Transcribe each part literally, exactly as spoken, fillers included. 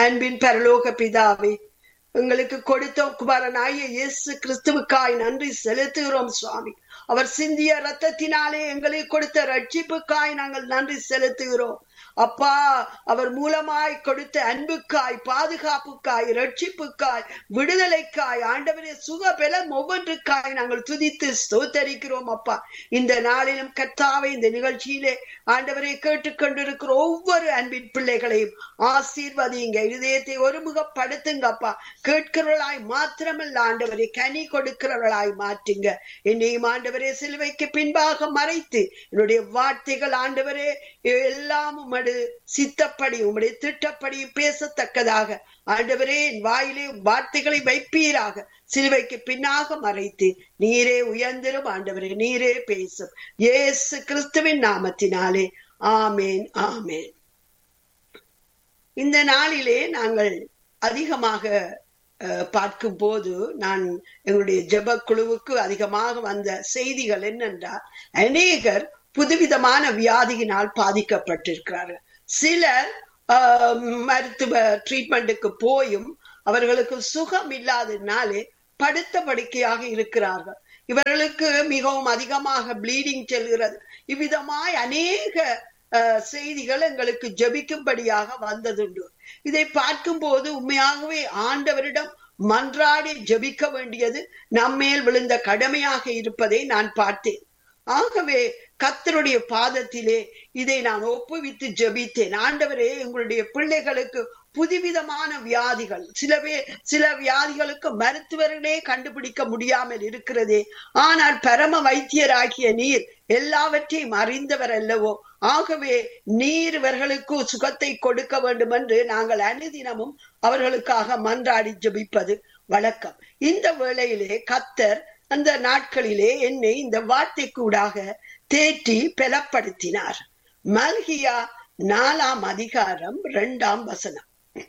அன்பின் பரலோக பிதாவே, எங்களுக்கு கொடுத்த குமாரனாகிய இயேசு கிறிஸ்துவுக்காய் நன்றி செலுத்துகிறோம் சுவாமி. அவர் சிந்திய ரத்தத்தினாலே எங்களுக்கு கொடுத்த ரட்சிப்புக்காய் நாங்கள் நன்றி செலுத்துகிறோம் அப்பா. அவர் மூலமாய் கொடுத்த அன்புக்காய், பாதுகாப்புக்காய், ரட்சிப்புக்காய், விடுதலைக்காய், ஆண்டவரே சுக பலம் ஒவ்வொன்றுக்காய் நாங்கள் துதித்து ஸ்தோத்தரிக்கிறோம் அப்பா. இந்த நாளிலும் கர்த்தாவே, இந்த நிகழ்ச்சியிலே ஆண்டவரை கேட்டுக்கொண்டிருக்கிற ஒவ்வொரு அன்பின் பிள்ளைகளையும் ஆசீர்வதிங்க, இதயத்தை ஒருமுகப்படுத்துங்க அப்பா. கேட்கிறவர்களாய் மாத்திரமல்ல ஆண்டவரை, கனி கொடுக்கிறவர்களாய் மாற்றுங்க. என்னையும் ஆண்டவரே சிலுவைக்கு பின்பாக மறைத்து என்னுடைய வார்த்தைகள் ஆண்டவரே எல்லாம் உமது சித்தப்படி, உம்முடைய திட்டப்படி பேசத்தக்கதாக ஆண்டவரே என் வாயிலே வார்த்தைகளை வைப்பீராக. சிலுவைக்கு பின்னாக மறைத்து நீரே உயர்ந்திரும் ஆண்டவரே, நீரே பேசும். இயேசு கிறிஸ்துவின் நாமத்தினாலே ஆமேன், ஆமேன். இந்த நாளிலே நாங்கள் அதிகமாக பார்க்கும் போது, நான் எங்களுடைய ஜெப குழுவுக்கு அதிகமாக வந்த செய்திகள் என்னென்றால், அநேகர் புதுவிதமான வியாதியினால் பாதிக்கப்பட்டிருக்கிறார்கள். சிலர் மருத்துவ ட்ரீட்மெண்ட்டுக்கு போயும் அவர்களுக்கு சுகம் இல்லாதனாலே படுத்த படுக்கையாக இருக்கிறார்கள். இவர்களுக்கு மிகவும் அதிகமாக ப்ளீடிங் செல்கிறது. இவ்விதமாய் அநேக செய்திகள் எங்களுக்கு ஜெபிக்கும்படியாக வந்ததுண்டு. இதை பார்க்கும் போது உண்மையாகவே ஆண்டவரிடம் மன்றாடி ஜெபிக்க வேண்டியது நம்மேல் விழுந்த கடமையாக இருப்பதை நான் பார்த்தேன். ஆகவே கர்த்தருடைய பாதத்திலே இதை நான் ஒப்புவித்து ஜெபித்தேன். ஆண்டவரே, எங்களுடைய பிள்ளைகளுக்கு புதுவிதமான வியாதிகள், சில பேர் சில வியாதிகளுக்கு மருத்துவர்களே கண்டுபிடிக்க முடியாமல் இருக்கிறதே. ஆனால் பரம வைத்தியராகிய நீர் எல்லாவற்றையும் அறிந்தவர் அல்லவோ. ஆகவே நீர் இவர்களுக்கு சுகத்தை கொடுக்க வேண்டும் என்று நாங்கள் அனுதினமும் அவர்களுக்காக மன்றாடி ஜெபிப்பது வழக்கம். இந்த வேளையிலே கர்த்தர் அந்த நாட்களிலே என்னை இந்த வார்த்தை கூடாக தேற்றி பலப்படுத்தினார். மல்கியா நாலாம் அதிகாரம் இரண்டாம் வசனம்.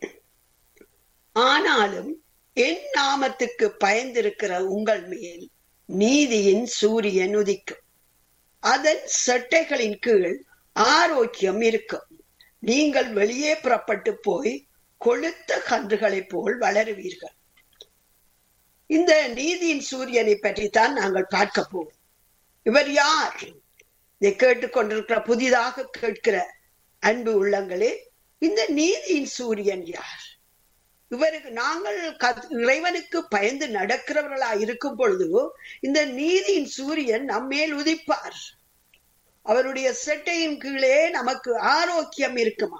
ஆனாலும் என் நாமத்துக்கு பயந்திருக்கிற உங்கள் மேல் நீதியின் சூரியன் உதிக்கும், அதன் சட்டைகளின் கீழ் ஆரோக்கியம் இருக்கும். நீங்கள் வெளியே புறப்பட்டு போய் கொழுத்த கன்றுகளை போல் வளருவீர்கள். இந்த நீதியின் சூரியனை பற்றி தான் நாங்கள் பார்க்க போவோம். இவர் யார்? இதை கேட்டுக்கொண்டிருக்கிற புதிதாக கேட்கிற அன்பு உள்ளங்களே, இந்த நீதியின் சூரியன் யார்? இவருக்கு நாங்கள் இறைவனுக்கு பயந்து நடக்கிறவர்களா இருக்கும் பொழுது இந்த நீதியின் சூரியன் நம்மேல் உதிப்பார். அவருடைய செட்டையின் கீழே நமக்கு ஆரோக்கியம் இருக்குமா.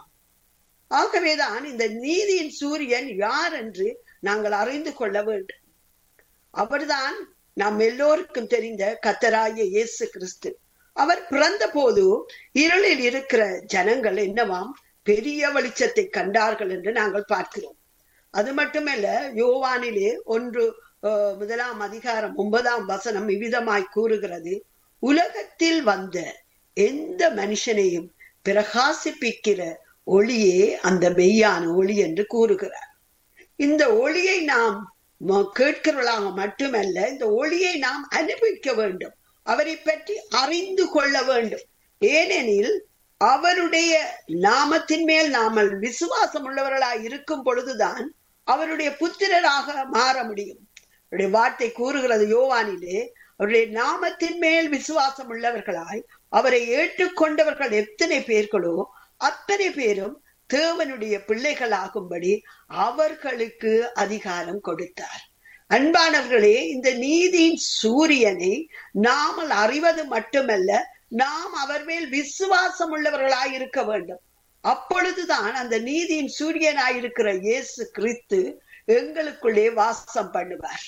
ஆகவேதான் இந்த நீதியின் சூரியன் யார் என்று நாங்கள் அறிந்து கொள்ள வேண்டும். அவர்தான் நாம் எல்லோருக்கும் தெரிந்த கர்த்தராகிய இயேசு கிறிஸ்து. அவர் பிறந்த போது இருளில் இருக்கிற ஜனங்கள் என்னவாம் பெரிய வெளிச்சத்தை கண்டார்கள் என்று நாங்கள் பார்க்கிறோம். அது மட்டுமல்ல, யோவானிலே ஒன்று முதலாம் அதிகாரம் ஒன்பதாம் வசனம் இவ்விதமாய் கூறுகிறது, உலகத்தில் வந்த எந்த மனுஷனையும் பிரகாசிப்பிக்கிற ஒளியே அந்த மெய்யான ஒளி என்று கூறுகிறார். இந்த ஒளியை நாம் கேட்கிறவர்களாக மட்டுமல்ல, இந்த ஒளியை நாம் அனுபவிக்க வேண்டும், அவரை பற்றி அறிந்து கொள்ள வேண்டும். ஏனெனில் அவருடைய நாமத்தின் மேல் நாமல் விசுவாசம் உள்ளவர்களாய் இருக்கும் பொழுதுதான் அவருடைய புத்திரராக மாற முடியும். அவருடைய வார்த்தை கூறுகிறது யோவானிலே, அவருடைய நாமத்தின் மேல் விசுவாசம் உள்ளவர்களாய் அவரை ஏற்றுக்கொண்டவர்கள் எத்தனை பேர்களோ அத்தனை பேரும் தேவனுடைய பிள்ளைகளாகும்படி அவர்களுக்கு அதிகாரம் கொடுத்தார். அன்பானவர்களே, இந்த நீதியின் சூரியனை நாமல் அறிவது மட்டுமல்ல, நாம் அவர் மேல் விசுவாசம் உள்ளவர்களாய் இருக்க வேண்டும். அப்பொழுதுதான் அந்த நீதியின் சூரியனாயிருக்கிற இயேசு கிறிஸ்து எங்களுக்குள்ளே வாசம் பண்ணுவார்.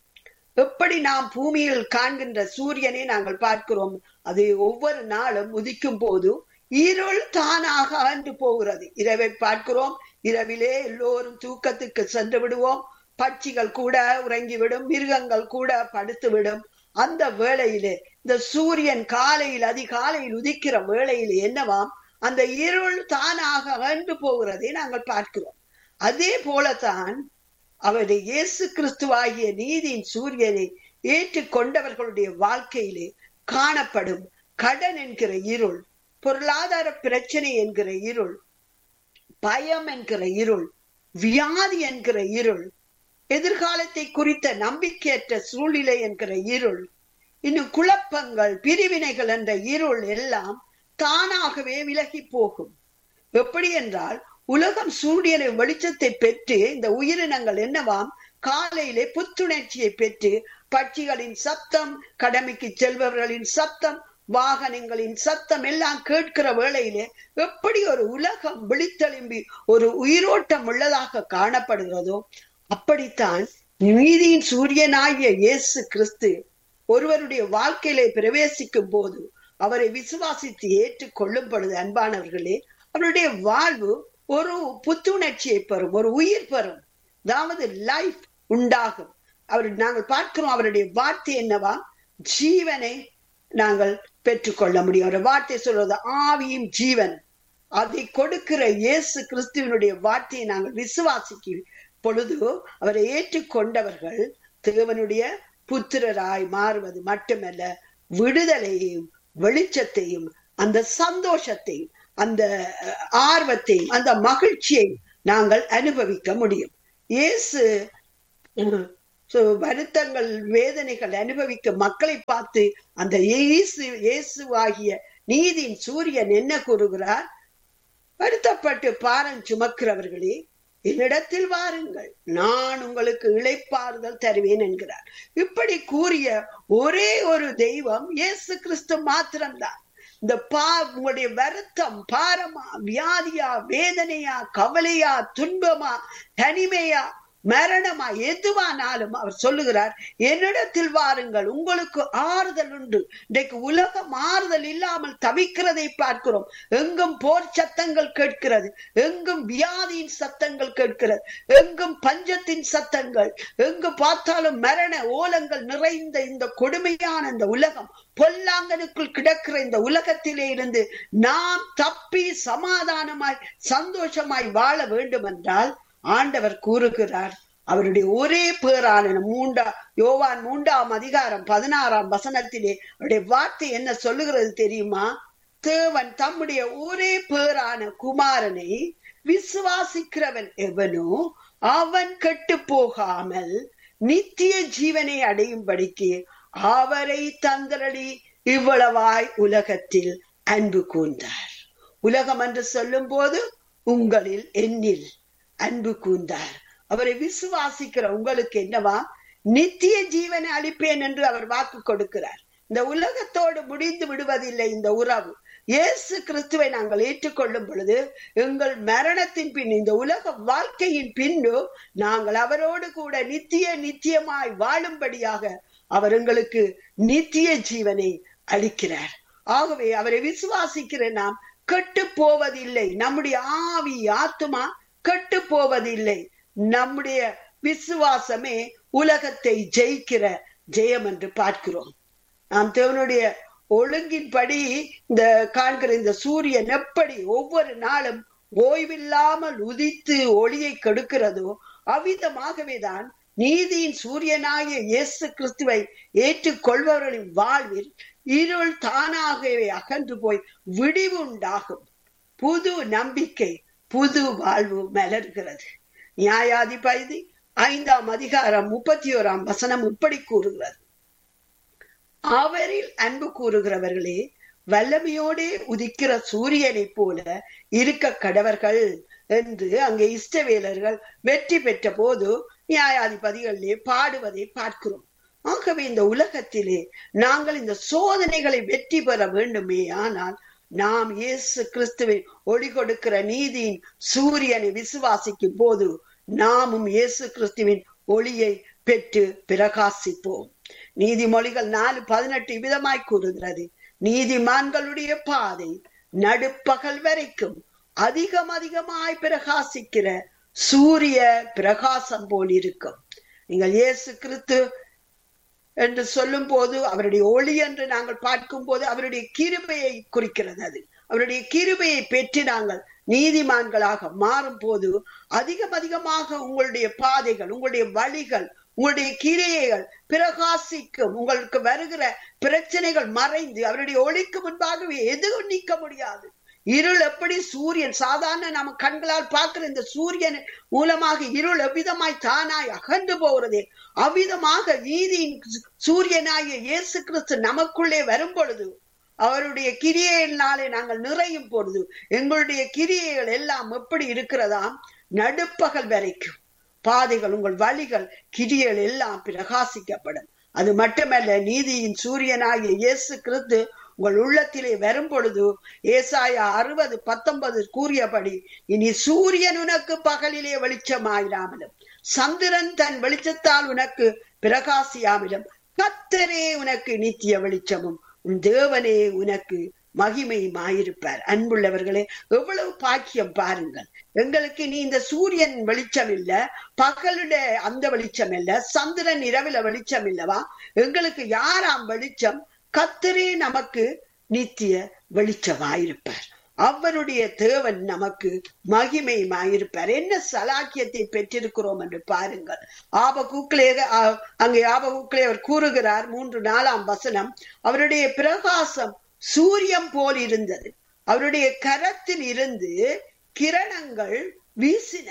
எப்படி நாம் பூமியில் காண்கின்ற சூரியனை நாங்கள் பார்க்கிறோம், அது ஒவ்வொரு நாளும் உதிக்கும் போது இருள் தானாக அகன்று போகிறது. இரவை பார்க்கிறோம், இரவிலே எல்லோரும் தூக்கத்துக்கு சென்று விடுவோம், பட்சிகள் கூட உறங்கிவிடும், மிருகங்கள் கூட படுத்துவிடும். அந்த வேளையிலே இந்த சூரியன் காலையில் அதிகாலையில் உதிக்கிற வேளையிலே என்னவாம், அந்த இருள் தானாக அகன்று போகிறதை நாங்கள் பார்க்கிறோம். அதே போலத்தான் அவருடைய இயேசு கிறிஸ்துவாகிய நீதியின் சூரியனை ஏற்றுக்கொண்டவர்களுடைய வாழ்க்கையிலே காணப்படும் கடன் என்கிற இருள், பொருளாதார பிரச்சனை என்கிற இருள், பயம் என்கிற இருள், வியாதி என்கிற இருள், எதிர்காலத்தை குறித்த நம்பிக்கையற்ற சூழ்நிலை என்கிற இருள், இன்னும் குழப்பங்கள், பிரிவினைகள் என்ற இருள் எல்லாம் தானாகவே விலகி போகும். எப்படி என்றால், உலகம் சூரியனை வெளிச்சத்தை பெற்று இந்த உயிரினங்கள் என்னவாம் காலையிலே புத்துணர்ச்சியை பெற்று பட்சிகளின் சத்தம், கடமைக்கு செல்பவர்களின் சத்தம், வாகனங்களின் சத்தம் எல்லாம் கேட்கிற வேளையிலே எப்படி ஒரு உலகம் விழித்தெழும்பி ஒரு உயிரோட்டம் உள்ளதாக காணப்படுகிறதோ அப்படித்தான் நீதியின் சூரியனாகிய இயேசு கிறிஸ்து ஒருவருடைய வாழ்க்கையிலே பிரவேசிக்கும் போது, அவரை விசுவாசித்து ஏற்றுக் கொள்ளும் பொழுது, அன்பானவர்களே, அவருடைய வாழ்வு ஒரு புத்துணர்ச்சியை பெறும், ஒரு உயிர் பெறும், அதாவது லைஃப் உண்டாகும். அவர் நாங்கள் பார்க்கிறோம், அவருடைய வார்த்தை என்னவா, ஜீவனை நாங்கள் பெற்றுக்கொள்ள முடியும். அவருடைய வார்த்தை சொல்றது ஆவியும் ஜீவன். அதை கொடுக்கிற இயேசு கிறிஸ்துவனுடைய வார்த்தையை நாங்கள் விசுவாசிக்கும் பொழுது, அவரை ஏற்றுக்கொண்டவர்கள் தேவனுடைய புத்திரராய் மாறுவது மட்டுமல்ல, விடுதலையையும் வெளிச்சத்தையும் அந்த சந்தோஷத்தையும் அந்த ஆர்வத்தையும் அந்த மகிழ்ச்சியையும் நாங்கள் அனுபவிக்க முடியும். இயேசு வருத்தங்கள், வேதனைகள் அனுபவிக்க மக்களை பார்த்து அந்த இயேசு இயேசுவாகிய நீதியின் சூரியன் என்ன கூறுகிறார்? வருத்தப்பட்டு பாரம் சுமக்கிறவர்களே, என்னிடத்தில் வாருங்கள், நான் உங்களுக்கு இளைப்பாறுதல் தருவேன் என்கிறார். இப்படி கூறிய ஒரே ஒரு தெய்வம் இயேசு கிறிஸ்து மாத்திரம்தான். இந்த பா உங்களுடைய வருத்தம், பாரமா, வியாதியா, வேதனையா, கவலையா, துன்பமா, தனிமையா, மரணமா, எதுவானாலும் அவர் சொல்லுகிறார், என்னிடத்தில் வாருங்கள், உங்களுக்கு ஆறுதல் உண்டு. இன்றைக்கு உலகம் ஆறுதல் இல்லாமல் தவிக்கிறதை பார்க்கிறோம். எங்கும் போர் சத்தங்கள் கேட்கிறது, எங்கும் வியாதியின் சத்தங்கள் கேட்கிறது, எங்கும் பஞ்சத்தின் சத்தங்கள், எங்கு பார்த்தாலும் மரண ஓலங்கள் நிறைந்த இந்த கொடுமையான இந்த உலகம், பொல்லாங்கனுக்குள் கிடக்கிற இந்த உலகத்திலே இருந்து நாம் தப்பி சமாதானமாய் சந்தோஷமாய் வாழ வேண்டும் என்றால் ஆண்டவர் கூறுகிறார், அவருடைய ஒரே பேரான மூண்டா யோவான் மூன்றாம் அதிகாரம் பதினாறாம் வசனத்திலே அவருடைய வார்த்தை என்ன சொல்லுகிறது தெரியுமா? தேவன் தம்முடைய ஒரே பேரான குமாரனை விசுவாசிக்கிறவன் எவனோ அவன் கெட்டு போகாமல் நித்திய ஜீவனை அடையும்படிக்கு அவரை தந்தரடி இவ்வளவாய் உலகத்தில் அன்பு கூர்ந்தார். உலகம் என்று சொல்லும் போது உங்களில் என்னில் அன்பு கூர்ந்தார். அவரை விசுவாசிக்கிற உங்களுக்கு என்னவா? நித்திய ஜீவனை அளிப்பேன் என்று அவர் வாக்கு கொடுக்கிறார். இந்த உலகத்தோடு முடிந்து விடுவதில்லை இந்த உறவு. இயேசு கிறிஸ்துவை நாங்கள் ஏற்றுக்கொள்ளும் பொழுது எங்கள் மரணத்தின் பின், இந்த உலக வாழ்க்கையின் பின்னு நாங்கள் அவரோடு கூட நித்திய நித்தியமாய் வாழும்படியாக அவர் எங்களுக்கு நித்திய ஜீவனை அளிக்கிறார். ஆகவே அவரை விசுவாசிக்கிற நாம் கெட்டு போவதில்லை. நம்முடைய ஆவி ஆத்துமா கெட்டு போவதில்லை. நம்முடைய விசுவாசமே உலகத்தை ஜெயிக்கிற ஜெயம் என்று பார்க்கிறோம். நாம் தேவனுடைய ஒழுங்கின்படி இந்த காண்கிற இந்த சூரியன் எப்படி ஒவ்வொரு நாளும் ஓய்வில்லாமல் உதித்து ஒளியை கெடுக்கிறதோ அவ்விதமாகவே தான் நீதியின் சூரியனாகிய இயேசு கிறிஸ்துவை ஏற்றுக்கொள்பவர்களின் வாழ்வில் இருள் தானாகவே அகன்று போய் விடிவு உண்டாகும். புது நம்பிக்கை, புது வாழ்வு மலர்கிறது. நியாயாதிபதி ஐந்தாம் அதிகாரம் முப்பத்தி ஓராம் வசனம் இப்படி கூறுகிறது, அவரில் அன்பு கூறுகிறவர்களே வல்லமையோடே உதிக்கிற சூரியனை போல இருக்க கடவர்கள் என்று அங்கே இஸ்ரவேலர்கள் வெற்றி பெற்ற போது நியாயாதிபதிகளிலே பாடுவதை பார்க்கிறோம். ஆகவே இந்த உலகத்திலே நாங்கள் இந்த சோதனைகளை வெற்றி பெற வேண்டுமே ஆனால் நாம் இயேசு கிறிஸ்துவை ஒளி கொடுக்கிற நீதியின் சூரியனை விசுவாசிக்கும் போது நாமும் இயேசு கிறிஸ்துவின் ஒளியை பெற்று பிரகாசிப்போம். நீதிமொழிகள் நாலு பதினெட்டு விதமாய் கூறுகிறது, நீதிமான்களுடைய பாதை நடுப்பகல் வரைக்கும் அதிகம் அதிகமாய் பிரகாசிக்கிற சூரிய பிரகாசம் போல் இருக்கும். நீங்கள் இயேசு கிறிஸ்து என்று சொல்லும் போது அவருடைய ஒளி என்று நாங்கள் பார்க்கும் போது அவருடைய கிருபையை குறிக்கிறது. அது அவருடைய கிருபையை பெற்று நாங்கள் நீதிமான்களாக மாறும் போது அதிகம் அதிகமாக உங்களுடைய பாதைகள், உங்களுடைய வழிகள், உங்களுடைய கிரியைகள் பிரகாசிக்கும். உங்களுக்கு வருகிற பிரச்சனைகள் மறைந்து அவருடைய ஒளிக்கு முன்பாகவே எதுவும் நீக்க முடியாது. இருள் எப்படி சூரியன் சாதாரண நம்ம கண்களால் பார்க்கிற இந்த சூரியன் மூலமாக இருள் எவ்விதமாய் தானாய் அகன்று போகிறதே, அவ்விதமாக நீதியின் சூரியனாகிய இயேசு கிறிஸ்து நமக்குள்ளே வரும் பொழுது, அவருடைய கிரியையினாலே நாங்கள் நிறையும் பொழுது, எங்களுடைய கிரியைகள் எல்லாம் எப்படி இருக்கிறதாம், நடுப்பகல் வரைக்கும் பாதைகள், உங்கள் வழிகள், கிரியைகள் எல்லாம் பிரகாசிக்கப்படும். அது மட்டுமல்ல, நீதியின் சூரியனாகிய இயேசு கிறிஸ்து உங்கள் உள்ளத்திலே வரும் பொழுது, ஏசாயா அறுபது பத்தொன்பது கூறியபடி, இனி சூரியன் உனக்கு பகலிலே வெளிச்சமாயிராமலும், சந்திரன் தன் வெளிச்சத்தால் உனக்கு பிரகாசியாமலும், கர்த்தரே உனக்கு நித்திய வெளிச்சமும் உன் தேவனே உனக்கு மகிமையுமாயிருப்பார். அன்புள்ளவர்களே, எவ்வளவு பாக்கியம் பாருங்கள். எங்களுக்கு நீ இந்த சூரியன் வெளிச்சம் இல்ல, பகலுடைய அந்த வெளிச்சம் இல்ல, சந்திரன் இரவில வெளிச்சம் இல்லவா? எங்களுக்கு யாராம் வெளிச்சம்? கர்த்தரே நமக்கு நித்திய வெளிச்சமாயிருப்பார். அவருடைய தேவன் நமக்கு மகிமையுமாயிருப்பார். என்ன சலாக்கியத்தை பெற்றிருக்கிறோம் என்று பாருங்கள். ஆபகுக்களே அங்கே ஆபகுக்களே அவர் கூறுகிறார், மூன்று நாலாம் வசனம், அவருடைய பிரகாசம் சூரியன் போல் இருந்தது, அவருடைய கரத்தில் இருந்து கிரணங்கள் வீசின,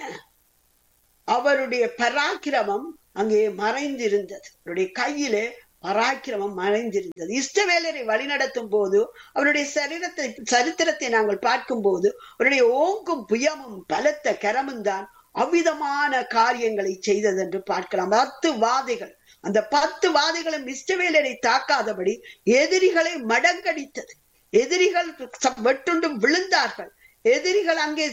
அவருடைய பராக்கிரமம் அங்கே மறைந்திருந்தது, அவருடைய கையிலே பராக்கிரமம் மறைந்திருந்தது. இஸ்ரவேலரை வழிநடத்தும் போது அவருடைய சரீரத்தை சரித்திரத்தை நாங்கள் பார்க்கும் போது, அவருடைய ஓங்கும் புயமும் பலத்த கரமும் தான் அவ்விதமான காரியங்களை செய்தது என்று பார்க்கலாம். பத்து வாதைகள், அந்த பத்து வாதைகளும் இஸ்ரவேலரை தாக்காதபடி எதிரிகளை மடங்கடித்தது. எதிரிகள் வெட்டுண்டு விழுந்தார்கள். எதிரிகள் அங்கே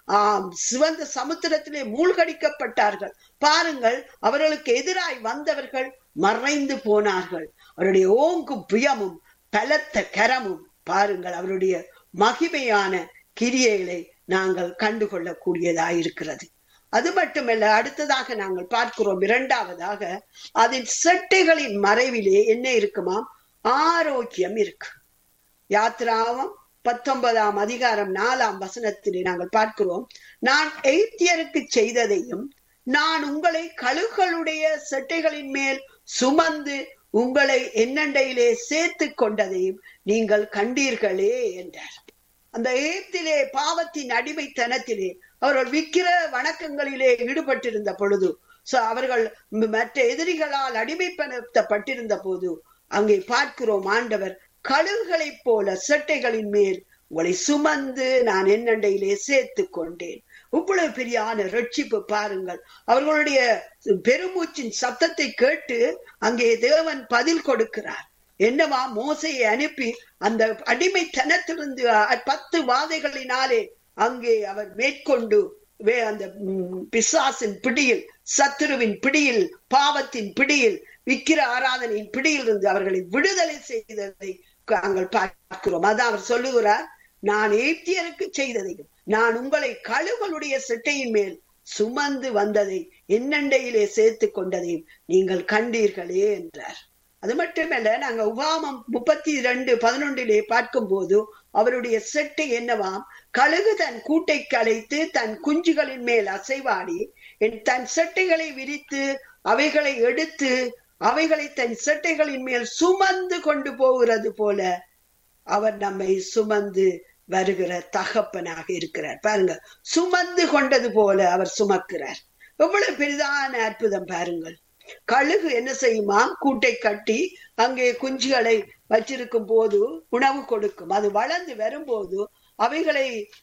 சிவந்த சமுத்திரத்திலே மூழ்கடிக்கப்பட்டார்கள். பாருங்கள், அவர்களுக்கு எதிராய் வந்தவர்கள் மறைந்து போனார்கள். அவருடைய ஓங்கும் புயமும் பலத்த கரமும் பாருங்கள், அவருடைய மகிமையான கிரியைகளை நாங்கள் கண்டுகொள்ளக்கூடியதாயிருக்கிறது. அது மட்டுமல்ல, அடுத்ததாக நாங்கள் பார்க்கிறோம், இரண்டாவதாக அதன் செட்டைகளின் மறைவிலே என்ன இருக்குமாம்? ஆரோக்கியம் இருக்கு. யாத்ராவும் பத்தொன்பதாம் அதிகாரம் நாலாம் வசனத்திலே நாங்கள் பார்க்கிறோம், நான் எய்த்தியருக்கு செய்ததையும் நான் உங்களை கழுகளுடைய செட்டைகளின் மேல் சுமந்து உங்களை என்னண்டையிலே சேர்த்து கொண்டதையும் நீங்கள் கண்டீர்களே என்றார். அந்த எகிப்திலே பாவத்தின் அடிமைத்தனத்திலே அவர்கள் விக்கிர வணக்கங்களிலே ஈடுபட்டிருந்த பொழுது, அவர்கள் மற்ற எதிரிகளால் அடிமைப்படுத்தப்பட்டிருந்த போது அங்கே பார்க்கிறோம், ஆண்டவர் கழுகுகளைப் போல செட்டைகளின் மேல் உங்களை சுமந்து நான் என்னண்டையிலே சேர்த்து கொண்டேன். இவ்வளவு பெரியான ரட்சிப்பு பாருங்கள். அவர்களுடைய பெருமூச்சின் சத்தத்தை கேட்டு அங்கே தேவன் பதில் கொடுக்கிறார். என்னவா? மோசையை அனுப்பி அந்த அடிமைத்தனத்திலிருந்து பத்து வாதைகளினாலே அங்கே அவர் மேற்கொண்டு அந்த பிசாசின் பிடியில், சத்துருவின் பிடியில், பாவத்தின் பிடியில், விக்கிர ஆராதனையின் பிடியில் இருந்து அவர்களை விடுதலை செய்ததை நாங்கள் பார்க்கிறோம். அதான் அவர் சொல்லுகிறார், நான் எகிப்தியருக்கு செய்ததையும் நான் உங்களை கழுகளுடைய செட்டையின் மேல் சுமந்து வந்ததை என்னண்டையிலே சேர்த்து கொண்டதையும் நீங்கள் கண்டீர்களே என்றார். அது மட்டுமல்ல, நாங்க உபாமம் முப்பத்தி இரண்டு பதினொன்றிலே பார்க்கும் போது அவருடைய செட்டை என்னவாம்? கழுகு தன் கூட்டை கலைத்து தன் குஞ்சுகளின் மேல் அசைவாடி தன் செட்டைகளை விரித்து அவைகளை எடுத்து அவைகளை தன் செட்டைகளின் மேல் சுமந்து கொண்டு போகிறது போல அவர் நம்மை சுமந்து வருகிற தகப்பனாக இருக்கிறார். பாருங்க, சுமந்து கொண்டது போல அவர் சுமக்கிறார். எவ்வளவு பெரிதான அற்புதம் பாருங்கள். கழுகு என்ன செய்யுமா? கூட்டை கட்டி அங்கே குஞ்சுகளை வச்சிருக்கும் போது உணவு கொடுக்கும். அது வளர்ந்து வரும்போது அவைகளை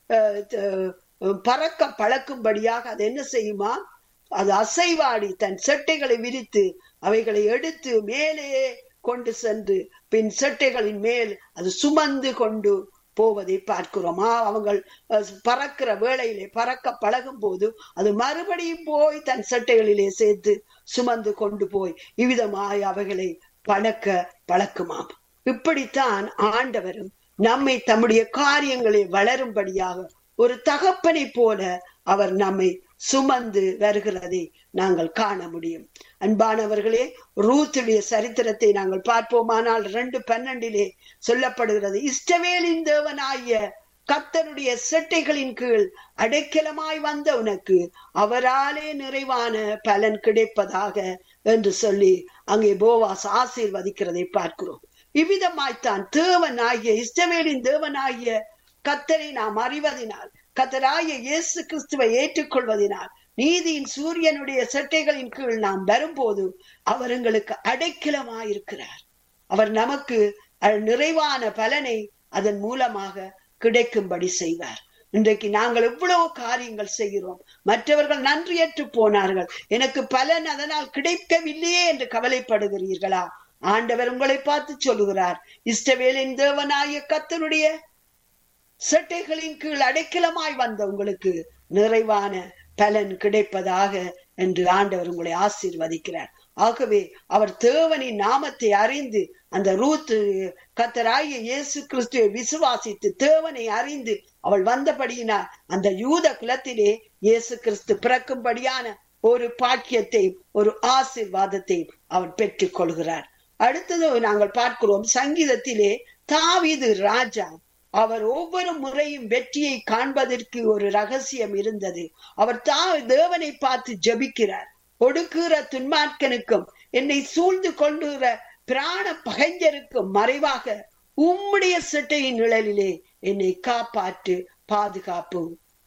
பறக்க பழக்கும்படியாக அது என்ன செய்யுமா? அது அசைவாடி தன் செட்டைகளை விரித்து அவைகளை எடுத்து மேலே கொண்டு சென்று பின் செட்டைகளின் மேல் அது சுமந்து கொண்டு போவதை பார்க்கிறோமா? அவங்க பறக்கிற வேளையிலே பறக்க பழகும் போது அது மறுபடியும் போய் தன் சட்டைகளிலே சேர்த்து சுமந்து கொண்டு போய் இவ்விதமாய் அவைகளை பழக்க பழக்குமாம். இப்படித்தான் ஆண்டவரும் நம்மை தம்முடைய காரியங்களை வளரும்படியாக ஒரு தகப்பனை போல அவர் நம்மை சுமந்து வருகிறதை நாங்கள் காண முடியும். அன்பானவர்களே, ரூத்துடைய சரித்திரத்தை நாங்கள் பார்ப்போமானால் ரெண்டு பன்னெண்டிலே சொல்லப்படுகிறது, இஸ்ரவேலின் தேவனாகிய கர்த்தருடைய செட்டைகளின் கீழ் அடைக்கலமாய் வந்த உனக்கு அவராலே நிறைவான பலன் கிடைப்பதாக என்று சொல்லி அங்கே போவாஸ் ஆசீர்வதிக்கிறதை பார்க்கிறோம். இவ்விதமாய்த்தான் தேவனாகிய இஸ்ரவேலின் தேவனாகிய கர்த்தரை நாம் அறிவதினால், கர்த்தராகிய இயேசு கிறிஸ்துவை ஏற்றுக்கொள்வதினால், நீதியின் சூரியனுடைய செட்டைகளின் கீழ் நாம் வரும்போது அவர் எங்களுக்கு அடைக்கலமாயிருக்கிறார். அவர் நமக்கு நிறைவான பலனை அதன் மூலமாக கிடைக்கும்படி செய்வார். இன்றைக்கு நாங்கள் எவ்வளவு காரியங்கள் செய்கிறோம். மற்றவர்கள் நன்றியற்று போனார்கள், எனக்கு பலன் அதனால் கிடைக்கவில்லையே என்று கவலைப்படுகிறீர்களா? ஆண்டவர் உங்களை பார்த்து சொல்லுகிறார், இஸ்ரவேலின் தேவனாகிய கர்த்தருடைய செட்டைகளின் கீழ் அடைக்கலமாய் வந்த உங்களுக்கு நிறைவான பலன் கிடைப்பதாக என்று ஆண்டவர் உங்களை ஆசீர்வதிக்கிறார். ஆகவே அவர் தேவனின் நாமத்தை அறிந்து, அந்த ரூத்து கர்த்தராகிய இயேசு கிறிஸ்துவை விசுவாசித்து தேவனை அறிந்து அவள் வந்தபடியினால் அந்த யூத குலத்திலே இயேசு கிறிஸ்து பிறக்கும்படியான ஒரு பாக்கியத்தை, ஒரு ஆசீர்வாதத்தை அவர் பெற்றுக் கொள்கிறார். அடுத்தது நாங்கள் பார்க்கிறோம், சங்கீதத்திலே தாவீது ராஜா அவர் ஒவ்வொரு முறையும் வெற்றியை காண்பதற்கு ஒரு ரகசியம் இருந்தது. அவர் தா தேவனை பார்த்து ஜெபிக்கிறார். ஒடுக்குகிற துன்மார்க்கனுக்கும் என்னை சூழ்ந்து கொள்ளுகிற பிராண பகைஞருக்கும் மறைவாக உம்முடைய செட்டையின் நிழலிலே என்னை காப்பாற்று, பாதுகாப்பு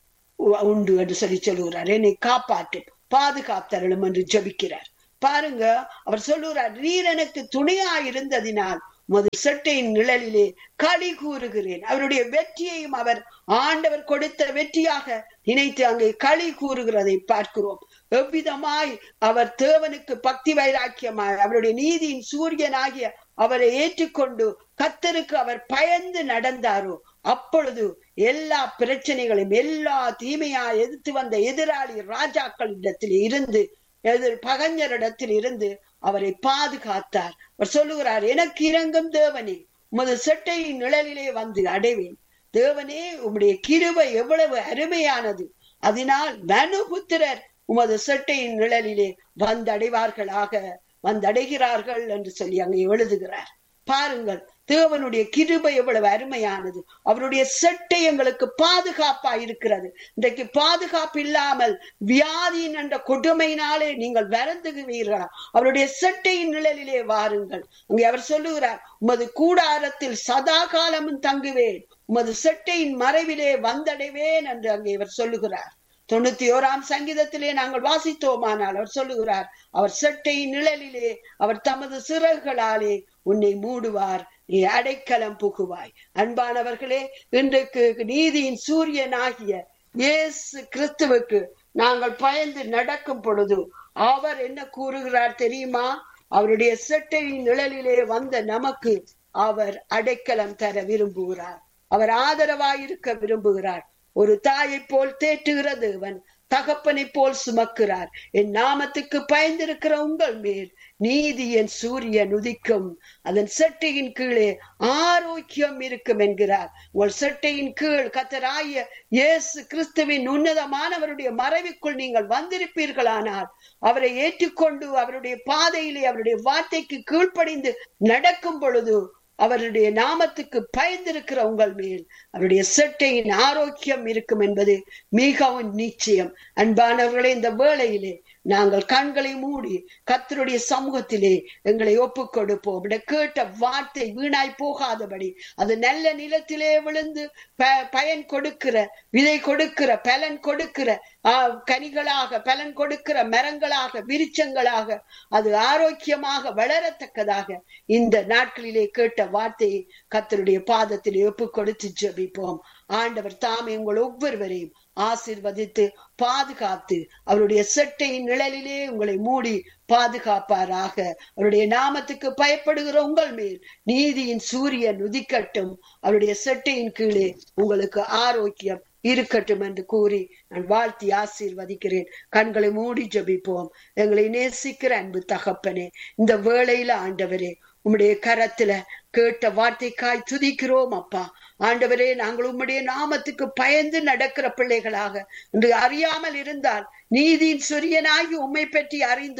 உண்டு என்று சொல்லி சொல்லுகிறார். என்னை காப்பாற்று, பாதுகாத்தருளும் என்று ஜெபிக்கிறார். பாருங்க, அவர் சொல்லுகிறார், நீர் எனக்கு துணையா இருந்ததினால் உமது செட்டையின் நிழலிலே களி கூறுகிறேன். அவருடைய வெற்றியையும் அவர் ஆண்டவர் கொடுத்த வெற்றியாக நினைத்து அங்கே களி கூறுகிறதை பார்க்கிறோம். எவ்விதமாய் அவர் தேவனுக்கு பக்தி வைராக்கியமாய் அவருடைய நீதியின் சூரியனாகிய அவரை ஏற்றுக்கொண்டு கர்த்தருக்கு அவர் பயந்து நடந்தாரோ, அப்பொழுது எல்லா பிரச்சனைகளையும், எல்லா தீமையா எதிர்த்து வந்த எதிராளி ராஜாக்களிடத்தில் இருந்து, எதிர் பகைஞரிடத்தில் இருந்து அவரை பாதுகாத்தார். அவர் சொல்லுகிறார், எனக்கு இரங்கும் தேவனே, உமது செட்டையின் நிழலிலே வந்து அடைவேன். தேவனே, உம்முடைய கிருபை எவ்வளவு அருமையானது, அதனால் மனுபுத்திரர் உமது செட்டையின் நிழலிலே வந்தடைவார்களாக, வந்தடைகிறார்கள் என்று சொல்லி அங்கே எழுதுகிறார். பாருங்கள், தேவனுடைய கிருபை எவ்வளவு அருமையானது. அவருடைய செட்டை எங்களுக்கு பாதுகாப்பா இருக்கிறது. இன்றைக்கு பாதுகாப்பு இல்லாமல் வியாதியின் என்ற கொடுமையினாலே நீங்கள் வருந்துகிறீர்களா? அவருடைய செட்டையின் நிழலிலே வாருங்கள். அங்கே அவர் சொல்லுகிறார், உமது கூடாரத்தில் சதா காலமும் தங்குவேன், உமது செட்டையின் மறைவிலே வந்தடைவேன் என்று அங்கே இவர் சொல்லுகிறார். தொண்ணூத்தி ஓராம் சங்கீதத்திலே நாங்கள் வாசித்தோமானால் அவர் சொல்லுகிறார், அவர் செட்டையின் நிழலிலே அவர் தமது சிறகுகளாலே உன்னை மூடுவார், நீ அடைக்கலம் புகுவாய். அன்பானவர்களே, இன்றைக்கு நீதியின் சூரியனாகிய இயேசு கிறிஸ்துவுக்கு நாங்கள் பயந்து நடக்கும் பொழுது அவர் என்ன கூறுகிறார் தெரியுமா? அவருடைய செட்டையின் நிழலிலே வந்த நமக்கு அவர் அடைக்கலம் தர விரும்புகிறார். அவர் ஆதரவாயிருக்க விரும்புகிறார். ஒரு தாயை போல் தேற்றுகிற தேவன் தகப்பனை போல் சுமக்கிறார். என் நாமத்துக்கு பயந்திருக்கிற உங்கள் மேல் நீதியின் சூரியன் உதிக்கும், அதன் செட்டையின் கீழே ஆரோக்கியம் இருக்கும் என்கிறார். உங்கள் செட்டையின் கீழ் கர்த்தராகிய இயேசு கிறிஸ்துவின் உன்னதமானவருடைய மறைவுக்குள் நீங்கள் வந்திருப்பீர்களானால், அவரை ஏற்றுக்கொண்டு அவருடைய பாதையிலே அவருடைய வார்த்தைக்கு கீழ்ப்படிந்து நடக்கும் பொழுது அவருடைய நாமத்துக்கு பயந்திருக்கிற உங்கள் மேல் அவருடைய செட்டையின் ஆரோக்கியம் இருக்கும் என்பது மிகவும் நிச்சயம். அன்பானவர்களே, இந்த வேளையிலே நாங்கள் கண்களை மூடி கர்த்தருடைய சமூகத்திலே எங்களை ஒப்புக் கொடுப்போம். கேட்ட வார்த்தை வீணாய் போகாதபடி அது நல்ல நிலத்திலே விழுந்து பயன் கொடுக்கிற, விதை கொடுக்கிற, பலன் கொடுக்கிற கனிகளாக, பலன் கொடுக்கிற மரங்களாக, விருட்சங்களாக அது ஆரோக்கியமாக வளரத்தக்கதாக இந்த நாட்களிலே கேட்ட வார்த்தையை கர்த்தருடைய பாதத்திலே ஒப்புக் கொடுத்து ஜெபிப்போம். ஆண்டவர் தாமே உங்கள் ஒவ்வொருவரையும் ஆசீர்வதித்து பாதுகாத்து அவருடைய செட்டையின் நிழலிலே உங்களை மூடி பாதுகாப்பாராக. அவருடைய நாமத்துக்கு பயப்படுகிற உங்கள் மேல் நீதியின் சூரியன் உதிக்கட்டும். அவருடைய செட்டையின் கீழே உங்களுக்கு ஆரோக்கியம் இருக்கட்டும் என்று கூறி நான் வாழ்த்தி ஆசீர்வதிக்கிறேன். கண்களை மூடி ஜெபிப்போம். எங்களை நேசிக்கிற அன்பு தகப்பனே, இந்த வேளையில ஆண்டவரே உம்முடைய கரத்துல கேட்ட வார்த்தைக்காய் துதிக்கிறோம் அப்பா. ஆண்டவரே, நாங்கள் உம்முடைய நாமத்துக்கு பயந்து நடக்கிற பிள்ளைகளாக இன்று அறியாமல் இருந்தால் நீதியின் சூரியனாகி உம்மை பற்றி அறிந்தோம்.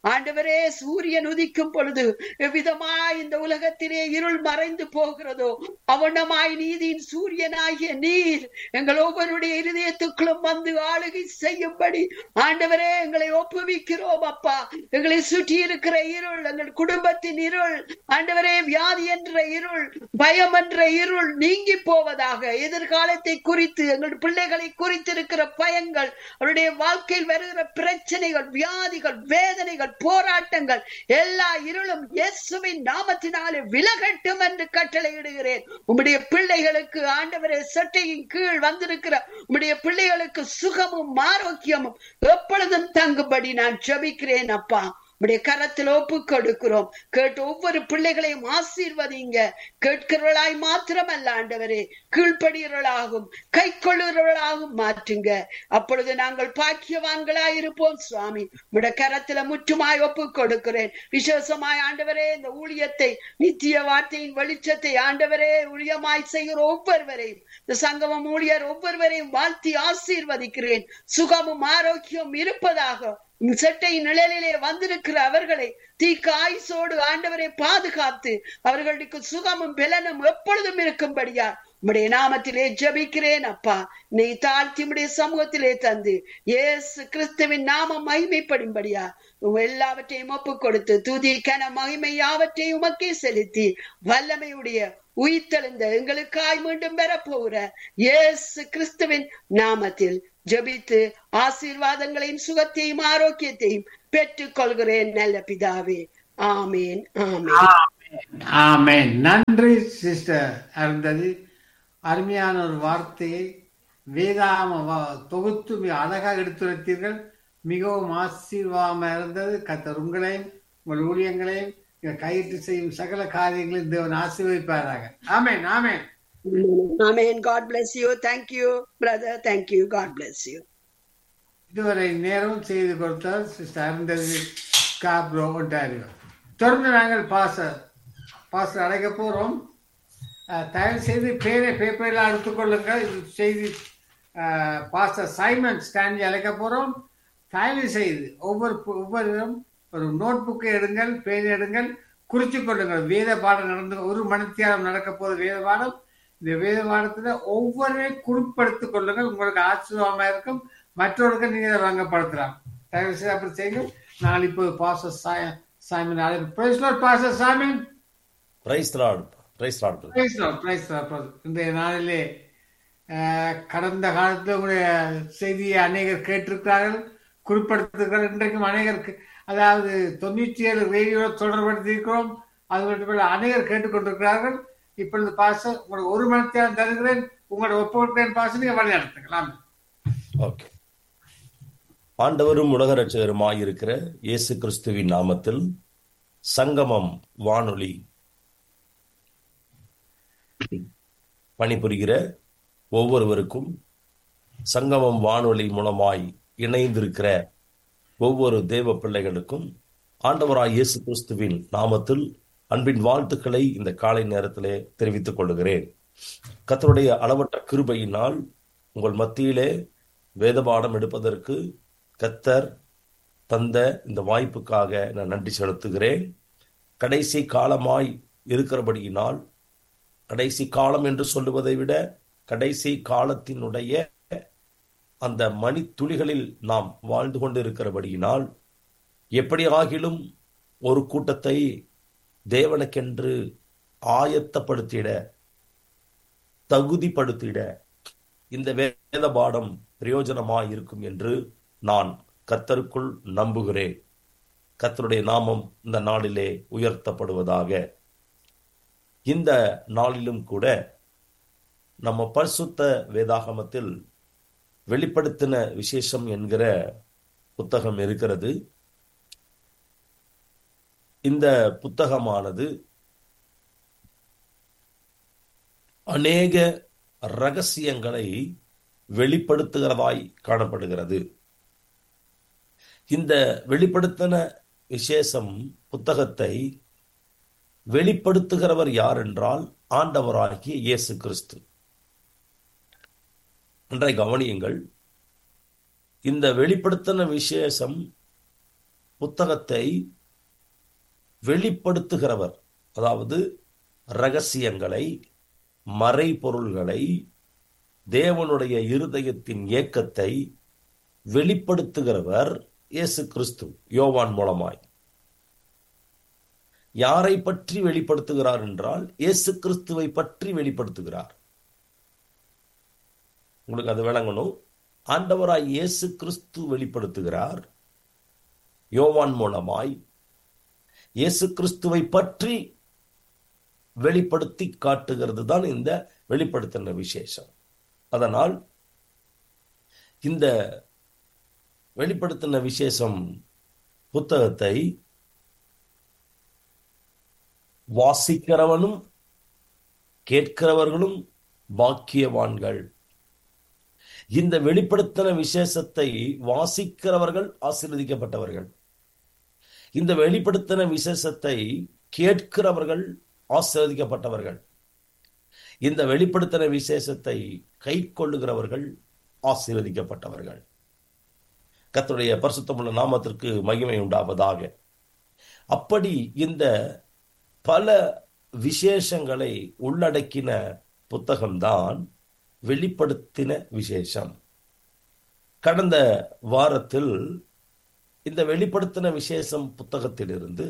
ஆண்டவரே, சூரியன் உதிக்கும் பொழுது எவ்விதமாய் இந்த உலகத்திலே இருள் மறைந்து போகிறதோ அவனமாய் நீதியின் சூரியனாகிய நீர் எங்கள் ஒவ்வொருடைய இருதயத்துக்குள்ளும் வந்து ஆளுகை செய்யும்படி ஆண்டவரே எங்களை ஒப்புவிக்கிறோம் அப்பா. எங்களை சுற்றி இருக்கிற இருள், எங்கள் குடும்பத்தின் இருள், ஆண்டவரே வியாதி என்ற இருள், பயம் என்ற இருள் நீங்கி போவதாக. எதிர்காலத்தை குறித்து, எங்கள் பிள்ளைகளை குறித்து இருக்கிற பயங்கள், அவருடைய வாழ்க்கையில் வருகிற பிரச்சனைகள், வியாதிகள், வேதனைகள், போராட்டங்கள், எல்லா இருளும் இயேசுவின் நாமத்தினாலே விலகட்டும் என்று கட்டளையிடுகிறேன். உம்முடைய பிள்ளைகளுக்கு ஆண்டவரே சட்டையின் கீழ் வந்திருக்கிற உம்முடைய பிள்ளைகளுக்கு சுகமும் ஆரோக்கியமும் எப்பொழுதும் தங்கும்படி நான் ஜெபிக்கிறேன் அப்பா. உடைய கரத்தில் ஒப்பு கொடுக்கிறோம். கேட்டு ஒவ்வொரு பிள்ளைகளையும் ஆசீர்வதிங்க. கேட்கிறவர்களாய் மாத்திரமல்ல ஆண்டவரே, கீழ்ப்படுகிறவர்களாகும் கை கொள்ளுகிறவர்களாகும் மாற்றுங்க. அப்பொழுது நாங்கள் பாக்கியவான்களாய் இருப்போம் சுவாமி. உடைய கரத்துல முற்றுமாய் ஒப்பு கொடுக்கிறேன். விசேஷமாய் ஆண்டவரே இந்த ஊழியத்தை, நித்திய வார்த்தையின் வெளிச்சத்தை ஆண்டவரே ஊழியமாய் செய்கிற ஒவ்வொருவரையும், இந்த சங்கமம் ஊழியர் ஒவ்வொருவரையும் வாழ்த்தி ஆசீர்வதிக்கிறேன். சுகமும் ஆரோக்கியம் இருப்பதாக. சட்டை நிழலிலே வந்திருக்கிற அவர்களை தீக்க ஆயுசோடு ஆண்டவரை பாதுகாத்து அவர்களுக்கு சுகமும் பலனும் எப்பொழுதும் இருக்கும்படியா உம்முடைய நாமத்திலே ஜெபிக்கிறேன் அப்பா. நீ தாழ்த்தி உம்முடைய சமூகத்திலே தந்து இயேசு கிறிஸ்துவின் நாமம் மகிமைப்படும்படியா எல்லாவற்றையும் ஒப்பு கொடுத்து துதி கன மகிமை யாவற்றையும் உமக்கே செலுத்தி வல்லமையுடைய உயிர்த்தெழுந்த எங்களுக்காய் மீண்டும் பெறப்போகிற இயேசு கிறிஸ்துவின் நாமத்தில் ஜெபித்து ஆசீர்வாதங்களையும் சுகத்தையும் ஆரோக்கியத்தையும் பெற்றுக் கொள்கிறேன் நல்ல பிதாவே. ஆமேன், ஆமேன், ஆமேன். நன்றி சிஸ்டர் அருந்ததி. அருமையான ஒரு வார்த்தையை வேதாம தொகுத்து மிக அழகாக எடுத்துரைத்தீர்கள். மிகவும் ஆசீர்வாதமாக இருந்தது. கர்த்தர் உங்களையும் உங்கள் ஊழியங்களையும் கையிட்டு செய்யும் சகல காரியங்களையும் தேவன் ஆசீர்வதிப்பாராக. ஆமேன், ஆமேன், ஆமேன். God bless you. Thank you brother. Thank you. God bless you. இதுவரை நேரம் செய்து கொடுத்தார் சிஸ்டர் அருந்ததி காப்ரோ ஒன்டாரியோ. தொடர்ந்து நாங்கள் பாஸ்டர் பாஸ்டர் அழைக்க போறோம். தயவு செய்து பேரை பேப்பரில் எடுத்துக்கொள்ளுங்கள். செய்தி பாஸ்டர் சைமன் ஸ்டான்லி அழைக்க போறோம். தயவு செய்து ஒவ்வொரு ஒவ்வொருவரும் ஒரு நோட் புக்கை எடுங்கள், பேர் எடுங்கள், குறிச்சு கொள்ளுங்கள். வேத பாடம் நடந்து ஒரு மணித்தியாலம் நடக்க போது வேத பாடம். இந்த வேத பாடத்துல ஒவ்வொருவரை குறிப்படுத்திக் கொள்ளுங்கள். உங்களுக்கு ஆச்சரியமா இருக்கும். மற்றவர்களுக்கு நீங்க இதை வழங்கப்படுத்தலாம். தயவு செய்து அப்படி செய்யுங்கள். நான் இப்போ பாஸ்டர் சைமன் அழைப்பு. Price Lord pastor Simon. Price Lord. Price Lord. Price Lord. Price Lord. இந்த நாளிலே கடந்த காலத்தில் உங்களுடைய செய்தியை அநேகர் கேட்டிருக்கிறார்கள், குறிப்பிடுத்திருக்கிறார்கள். இன்றைக்கும் அநேகருக்கு, அதாவது தொண்ணூற்றி ஏழு ரேடியோ தொடர்படுத்தி இருக்கிறோம். அது மட்டும் அநேகர் கேட்டுக்கொண்டிருக்கிறார்கள். இப்பொழுது பாஸ்டர் உங்களுக்கு ஒரு மணி நேரம் தருகிறேன். உங்களோட ஒப்புக்கொள்கிறேன் பாஸ்டர், நீங்க வழி நடத்துக்கலாம். ஓகே. ஆண்டவரும் உலக ரட்சகருமாய் இருக்கிற இயேசு கிறிஸ்துவின் நாமத்தில் சங்கமம் வானொலி பணிபுரிகிற ஒவ்வொருவருக்கும், சங்கமம் வானொலி மூலமாய் இணைந்திருக்கிற ஒவ்வொரு தேவ பிள்ளைகளுக்கும் ஆண்டவராய் இயேசு கிறிஸ்துவின் நாமத்தில் அன்பின் வாழ்த்துக்களை இந்த காலை நேரத்திலே தெரிவித்துக் கொள்கிறேன். கர்த்தருடைய அளவற்ற கிருபையினால் உங்கள் மத்தியிலே வேதபாடம் எடுப்பதற்கு கர்த்தர் தந்த இந்த வாய்ப்புக்காக நான் நன்றி செலுத்துகிறேன். கடைசி காலமாய் இருக்கிறபடியினால், கடைசி காலம் என்று சொல்லுவதை விட கடைசி காலத்தினுடைய அந்த மணி துளிகளில் நாம் வாழ்ந்து கொண்டு இருக்கிறபடியினால், எப்படி ஆகிலும் ஒரு கூட்டத்தை தேவனுக்கென்று ஆயத்தப்படுத்திட, தகுதிப்படுத்திட இந்த வேத பாடம் பிரயோஜனமாய் இருக்கும் என்று நான் கர்த்தருக்குள் நம்புகிறேன். கர்த்தருடைய நாமம் இந்த நாளிலே உயர்த்தப்படுவதாக. இந்த நாளிலும் கூட நம்ம பரிசுத்த வேதாகமத்தில் வெளிப்படுத்தின விசேஷம் என்கிற புத்தகம் இருக்கிறது. இந்த புத்தகமானது அநேக ரகசியங்களை வெளிப்படுத்துகிறதாய் காணப்படுகிறது. இந்த வெளிப்படுத்தின விசேஷம் புத்தகத்தை வெளிப்படுத்துகிறவர் யார் என்றால் ஆண்டவராகிய இயேசு கிறிஸ்து. அன்றை கவனியுங்கள். இந்த வெளிப்படுத்தின விசேஷம் புத்தகத்தை வெளிப்படுத்துகிறவர், அதாவது ரகசியங்களை, மறைபொருள்களை, தேவனுடைய இருதயத்தின் ஏக்கத்தை வெளிப்படுத்துகிறவர் இயேசு கிறிஸ்து யோவான் மூலமாய். யாரை பற்றி வெளிப்படுத்துகிறார் என்றால் இயேசு கிறிஸ்துவை பற்றி வெளிப்படுத்துகிறார். உங்களுக்கு அது விளங்கணும். ஆண்டவராய் இயேசு கிறிஸ்து வெளிப்படுத்துகிறார் யோவான் மூலமாய். இயேசு கிறிஸ்துவை பற்றி வெளிப்படுத்தி காட்டுகிறது தான் இந்த வெளிப்படுத்தின விசேஷம். அதனால் இந்த வெளிப்படுத்தின விசேஷம் புத்தகத்தை வாசிக்கிறவனும் கேட்கிறவர்களும் பாக்கியவான்கள். இந்த வெளிப்படுத்தின விசேஷத்தை வாசிக்கிறவர்கள் ஆசீர்வதிக்கப்பட்டவர்கள். இந்த வெளிப்படுத்தின விசேஷத்தை கேட்கிறவர்கள் ஆசீர்வதிக்கப்பட்டவர்கள். இந்த வெளிப்படுத்தின விசேஷத்தை கை கொள்ளுகிறவர்கள் ஆசீர்வதிக்கப்பட்டவர்கள். கர்த்தருடைய பரிசுத்தமுள்ள நாமத்திற்கு மகிமை உண்டாவதாக. அப்படி இந்த பல விசேஷங்களை உள்ளடக்கின புத்தகம்தான் வெளிப்படுத்தின விசேஷம். கடந்த வாரத்தில் இந்த வெளிப்படுத்தின விசேஷம் புத்தகத்திலிருந்து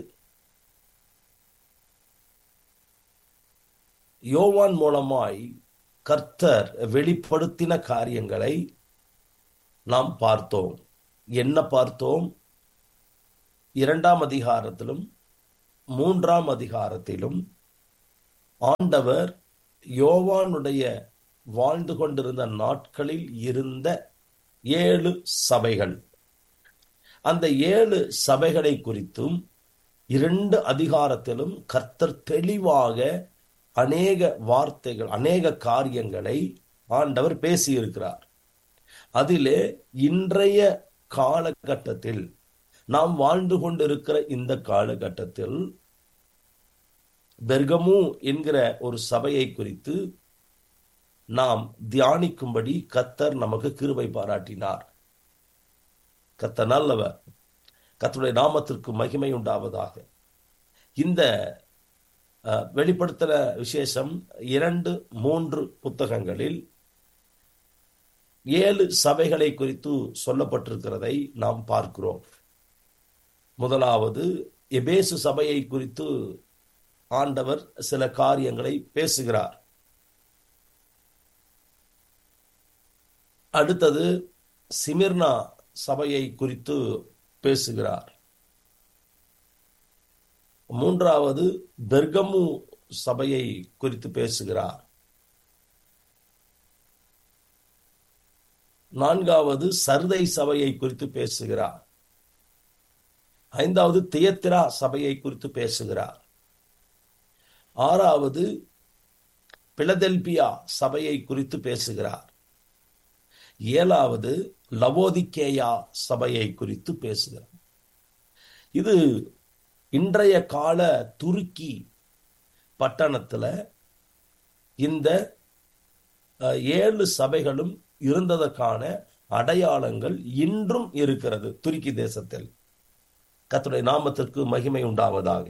யோவான் மூலமாய் கர்த்தர் வெளிப்படுத்தின காரியங்களை நாம் பார்த்தோம். என்ன பார்த்தோம்? இரண்டாம் அதிகாரத்திலும் மூன்றாம் அதிகாரத்திலும் ஆண்டவர் யோவானுடைய வாழ்ந்து கொண்டிருந்த நாட்களில் இருந்த ஏழு சபைகள், அந்த ஏழு சபைகளை குறித்தும் இரண்டு அதிகாரத்திலும் கர்த்தர் தெளிவாக அநேக வார்த்தைகள், அநேக காரியங்களை ஆண்டவர் பேசியிருக்கிறார். அதிலே இன்றைய காலகட்டத்தில் நாம் வாழ்ந்து கொண்டிருக்கிற இந்த காலகட்டத்தில் பெர்கமு என்கிற ஒரு சபையை குறித்து நாம் தியானிக்கும்படி கர்த்தர் நமக்கு கிருபை பாராட்டினார். கர்த்தர் நல்லவர். கர்த்தருடைய நாமத்திற்கு மகிமை உண்டாவதாக. இந்த வெளிப்படுத்தின விசேஷம் இரண்டு மூன்று புத்தகங்களில் ஏழு சபைகளை குறித்து சொல்லப்பட்டிருக்கிறதை நாம் பார்க்கிறோம். முதலாவது எபேசு சபையை குறித்து ஆண்டவர் சில காரியங்களை பேசுகிறார். அடுத்தது சிமிர்னா சபையை குறித்து பேசுகிறார். மூன்றாவது பெர்கமு சபையை குறித்து பேசுகிறார். நான்காவது சர்தை சபையை குறித்து பேசுகிறார். ஐந்தாவது தியத்திரா சபையை குறித்து பேசுகிறார். ஆறாவது பிலதெல்பியா சபையை குறித்து பேசுகிறார். ஏழாவது லவோதிக்கேயா சபையை குறித்து பேசுகிறார். இது இன்றைய கால துருக்கி பட்டணத்துல இந்த ஏழு சபைகளும் இருந்ததற்கான அடையாளங்கள் இன்றும் இருக்கிறது துருக்கி தேசத்தில். கர்த்தருடைய நாமத்திற்கு மகிமை உண்டாவதாக.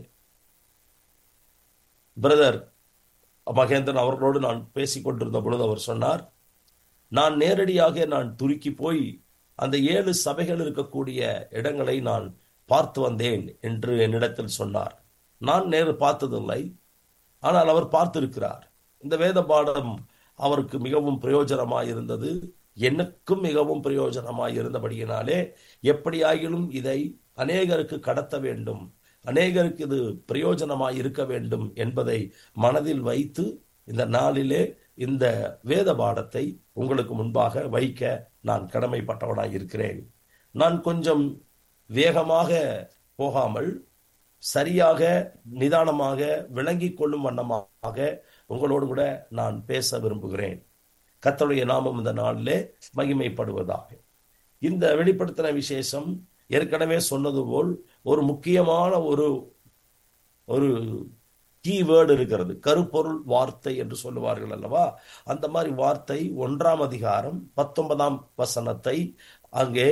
பிரதர் மகேந்திரன் அவர்களோடு நான் பேசிக் கொண்டிருந்த பொழுது அவர் சொன்னார், நான் நேரடியாக நான் துருக்கி போய் அந்த ஏழு சபைகள் இருக்கக்கூடிய இடங்களை நான் பார்த்து வந்தேன் என்று என்னிடத்தில் சொன்னார். நான் நேரு பார்த்ததில்லை, ஆனால் அவர் பார்த்திருக்கிறார். இந்த வேத பாடம் அவருக்கு மிகவும் பிரயோஜனமாய் இருந்தது, எனக்கும் மிகவும் பிரயோஜனமாய் இருந்தபடியினாலே எப்படியாகிலும் இதை அநேகருக்கு கடத்த வேண்டும், அநேகருக்கு இது பிரயோஜனமாய் இருக்க வேண்டும் என்பதை மனதில் வைத்து இந்த நாளிலே இந்த வேத பாடத்தை உங்களுக்கு முன்பாக வைக்க நான் கடமைப்பட்டவனாய் இருக்கிறேன். நான் கொஞ்சம் வேகமாக போகாமல் சரியாக நிதானமாக விளங்கிக் கொள்ளும் வண்ணமாக உங்களோடு கூட நான் பேச விரும்புகிறேன். கர்த்தருடைய நாமம் இந்த நாளிலே மகிமைப்படுவதாக. இந்த வெளிப்படுத்தின விசேஷம் ஏற்கனவே சொன்னது போல் ஒரு முக்கியமான ஒரு ஒரு கீவேர்டு இருக்கிறது, கருப்பொருள் வார்த்தை என்று சொல்லுவார்கள் அல்லவா. அந்த மாதிரி வார்த்தை ஒன்றாம் அதிகாரம் பத்தொன்பதாம் வசனத்தை அங்கே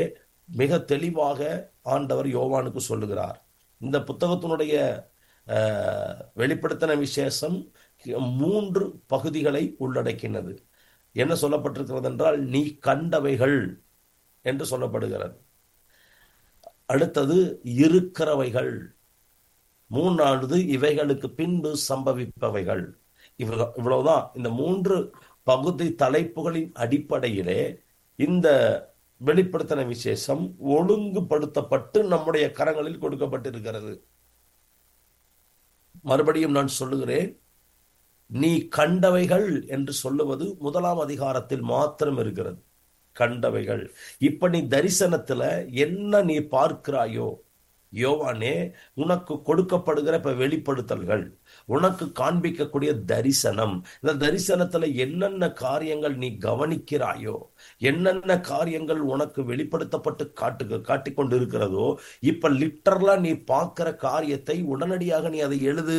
மிக தெளிவாக ஆண்டவர் யோவானுக்கு சொல்லுகிறார். இந்த புத்தகத்தினுடைய அஹ், வெளிப்படுத்தின விசேஷம் மூன்று பகுதிகளை உள்ளடக்கினது. என்ன சொல்லப்பட்டிருக்கிறது என்றால், நீ கண்டவைகள் என்று சொல்லப்படுகிறது. அடுத்தது இருக்கிறவைகள். மூன்றாவது இவைகளுக்கு பின்பு சம்பவிப்பவைகள். இவ்வளவு இவ்வளவுதான். இந்த மூன்று பகுதி தலைப்புகளின் அடிப்படையிலே இந்த வெளிப்படுத்தின விசேஷம் ஒழுங்குபடுத்தப்பட்டு நம்முடைய கரங்களில் கொடுக்கப்பட்டிருக்கிறது. மறுபடியும் நான் சொல்லுகிறேன், நீ கண்டவைகள் என்று சொல்லுவது முதலாம் அதிகாரத்தில் மாத்திரம் இருக்கிறது. கண்டவைகள். இப்ப நீ தரிசனத்துல என்ன நீ பார்க்கிறாயோ, யோவானே, உனக்கு கொடுக்கப்படுகிற இப்ப வெளிப்படுத்தல்கள், உனக்கு காண்பிக்கக்கூடிய தரிசனம், இந்த தரிசனத்துல என்னென்ன காரியங்கள் நீ கவனிக்கிறாயோ, என்னென்ன காரியங்கள் உனக்கு வெளிப்படுத்தப்பட்டு காட்டு காட்டிக்கொண்டு இருக்கிறதோ, இப்ப லிட்டரலா நீ பார்க்கிற காரியத்தை உடனடியாக நீ அதை எழுது.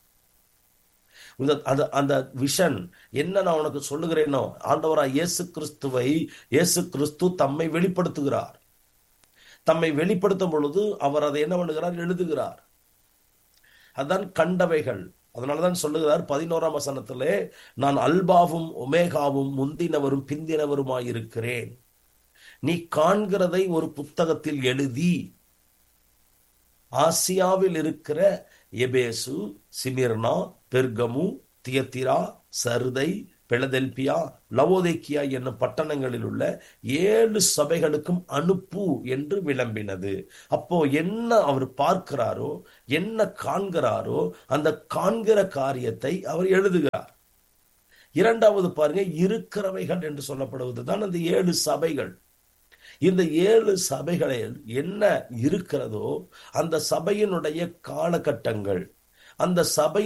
அந்த விஷன் என்ன நான் உனக்கு சொல்லுகிறேனோ, ஆண்டவராய் இயேசு கிறிஸ்துவை இயேசு கிறிஸ்து தம்மை வெளிப்படுத்துகிறார். தம்மை வெளிப்படுத்தும் பொழுது அவர் அதை என்ன பண்ணுகிறார்? எழுதுகிறார். அதான் கண்டவைகள். அதனாலதான் சொல்லுகிறார் பதினோராம் வசனத்திலே, நான் அல்பாவும் ஒமேகாவும் முந்தினவரும் பிந்தினவருமாயிருக்கிறேன். நீ காண்கிறதை ஒரு புத்தகத்தில் எழுதி ஆசியாவில் இருக்கிற எபேசு, சிமிர்னா, பெர்கமு, தியத்திரா, சர்தை, பெலதெல்பியா, லவோதேக்கியா என்னும் பட்டணங்களில் உள்ள ஏழு சபைகளுக்கும் அனுப்பு என்று விளம்பினது. அப்போ என்ன அவர் பார்க்கிறாரோ, என்ன காண்கிறாரோ, அந்த காண்கிற காரியத்தை அவர் எழுதுகிறார். இரண்டாவது பாருங்க, இருக்கிறவைகள் என்று சொல்லப்படுவது தான் அந்த ஏழு சபைகள். இந்த ஏழு சபைகளில் என்ன இருக்கிறதோ அந்த சபையினுடைய காலகட்டங்கள், அந்த சபை